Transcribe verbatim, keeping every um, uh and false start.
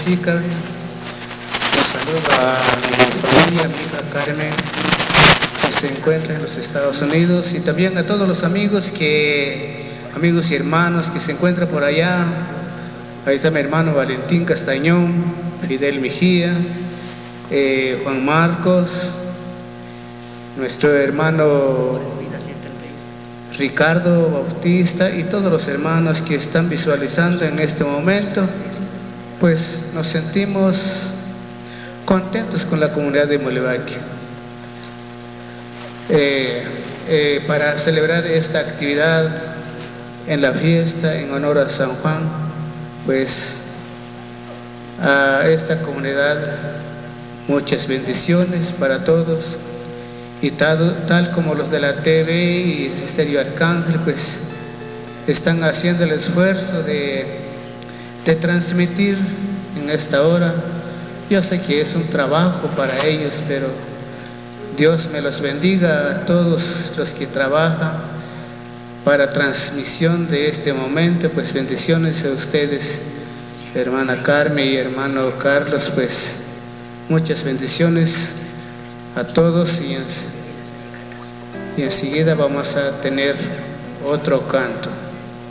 sí, Carmen. Un saludo a mi familia, a mi hija Carmen, que se encuentra en los Estados Unidos, y también a todos los amigos que, amigos y hermanos que se encuentran por allá. Ahí está mi hermano Valentín Castañón, Fidel Mejía, eh, Juan Marcos, nuestro hermano Ricardo Bautista y todos los hermanos que están visualizando en este momento. Pues nos sentimos contentos con la comunidad de Molevaque. Eh, eh, para celebrar esta actividad en la fiesta en honor a San Juan, pues a esta comunidad muchas bendiciones para todos, y tal, tal como los de la T V y Estéreo Arcángel pues están haciendo el esfuerzo de, de transmitir en esta hora. Yo sé que es un trabajo para ellos, pero Dios me los bendiga a todos los que trabajan para transmisión de este momento. Pues bendiciones a ustedes, hermana Carmen y hermano Carlos, pues muchas bendiciones a todos, y, en, y enseguida vamos a tener otro canto.